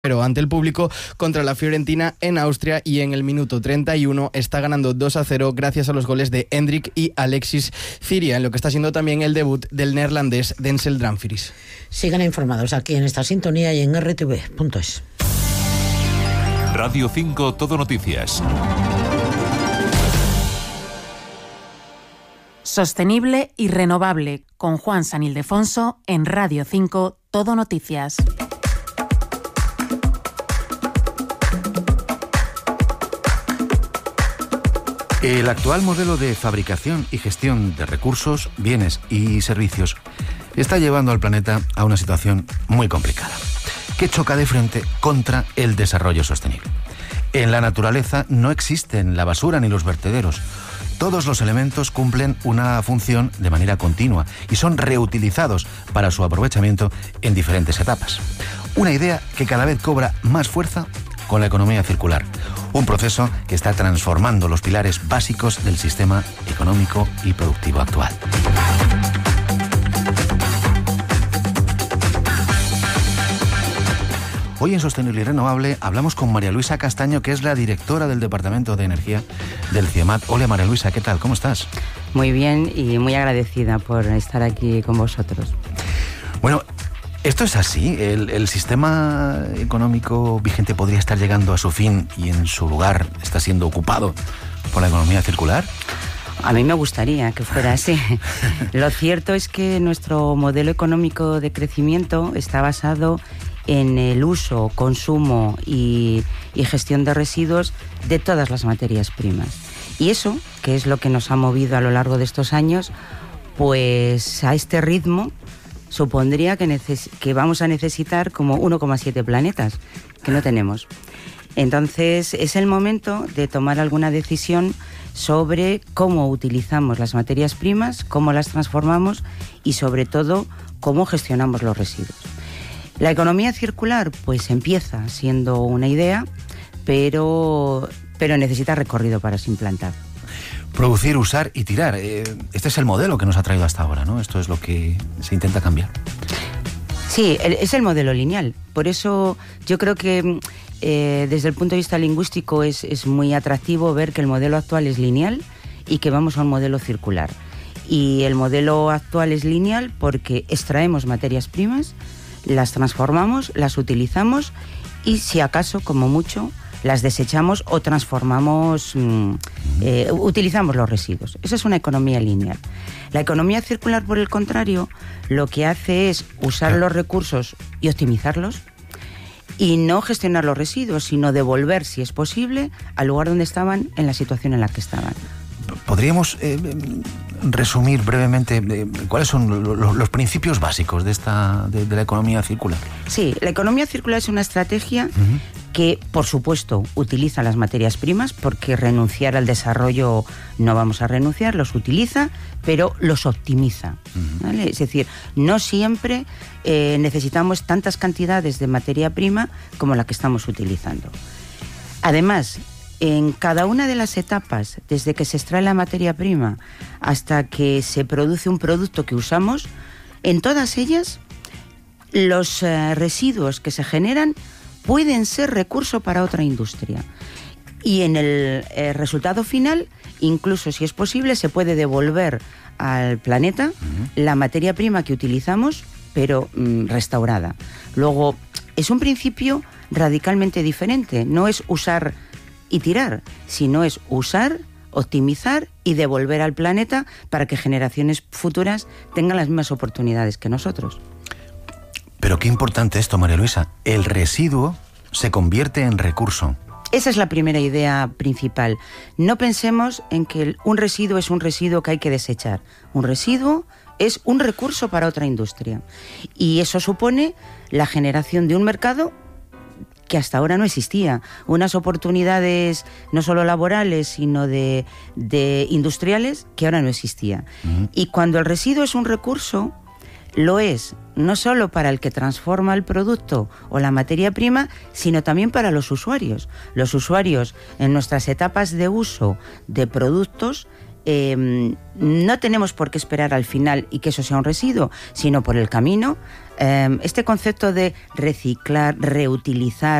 Pero ante el público contra la Fiorentina en Austria, y en el minuto 31 está ganando 2-0 gracias a los goles de Hendrik y Alexis Ciria, en lo que está siendo también el debut del neerlandés Denzel Dumfries. Sigan informados aquí en esta sintonía y en rtv.es. Radio 5 Todo Noticias. Sostenible y renovable, con Juan San Ildefonso en Radio 5 Todo Noticias. El actual modelo de fabricación y gestión de recursos, bienes y servicios está llevando al planeta a una situación muy complicada, que choca de frente contra el desarrollo sostenible. En la naturaleza no existen la basura ni los vertederos. Todos los elementos cumplen una función de manera continua y son reutilizados para su aprovechamiento en diferentes etapas. Una idea que cada vez cobra más fuerza con la economía circular, un proceso que está transformando los pilares básicos del sistema económico y productivo actual. Hoy en Sostenible y Renovable hablamos con María Luisa Castaño, que es la directora del Departamento de Energía del CIEMAT. Hola María Luisa, ¿qué tal? ¿Cómo estás? Muy bien y muy agradecida por estar aquí con vosotros. Bueno, ¿esto es así? ¿El sistema económico vigente podría estar llegando a su fin y en su lugar está siendo ocupado por la economía circular? A mí me gustaría que fuera así. Lo cierto es que nuestro modelo económico de crecimiento está basado en el uso, consumo y gestión de residuos de todas las materias primas. Y eso, que es lo que nos ha movido a lo largo de estos años, pues a este ritmo supondría que vamos a necesitar como 1,7 planetas, que no tenemos. Entonces es el momento de tomar alguna decisión sobre cómo utilizamos las materias primas, cómo las transformamos y sobre todo cómo gestionamos los residuos. La economía circular pues empieza siendo una idea, pero necesita recorrido para su implantar. Producir, usar y tirar. Este es el modelo que nos ha traído hasta ahora, ¿no? Esto es lo que se intenta cambiar. Sí, es el modelo lineal. Por eso yo creo que desde el punto de vista lingüístico es muy atractivo ver que el modelo actual es lineal y que vamos a un modelo circular. Y el modelo actual es lineal porque extraemos materias primas, las transformamos, las utilizamos y si acaso, como mucho, las desechamos o transformamos, utilizamos los residuos. Esa es una economía lineal. La economía circular, por el contrario, lo que hace es usar los recursos y optimizarlos y no gestionar los residuos, sino devolver, si es posible, al lugar donde estaban, en la situación en la que estaban. ¿Podríamos resumir brevemente cuáles son los principios básicos de la economía circular? Sí, la economía circular es una estrategia que, por supuesto, utiliza las materias primas, porque renunciar al desarrollo no vamos a renunciar, los utiliza, pero los optimiza, ¿vale? Es decir, no siempre necesitamos tantas cantidades de materia prima como la que estamos utilizando. Además, en cada una de las etapas, desde que se extrae la materia prima hasta que se produce un producto que usamos, en todas ellas los residuos que se generan pueden ser recurso para otra industria. Y en el resultado final, incluso si es posible, se puede devolver al planeta la materia prima que utilizamos, pero restaurada. Luego, es un principio radicalmente diferente. No es usar y tirar, sino es usar, optimizar y devolver al planeta para que generaciones futuras tengan las mismas oportunidades que nosotros. Pero qué importante esto, María Luisa. El residuo se convierte en recurso. Esa es la primera idea principal. No pensemos en que un residuo es un residuo que hay que desechar. Un residuo es un recurso para otra industria. Y eso supone la generación de un mercado que hasta ahora no existía, unas oportunidades no solo laborales, sino de industriales que ahora no existía. Y cuando el residuo es un recurso, lo es no solo para el que transforma el producto o la materia prima, sino también para los usuarios. Los usuarios, en nuestras etapas de uso de productos, no tenemos por qué esperar al final y que eso sea un residuo, sino por el camino. Este concepto de reciclar, reutilizar,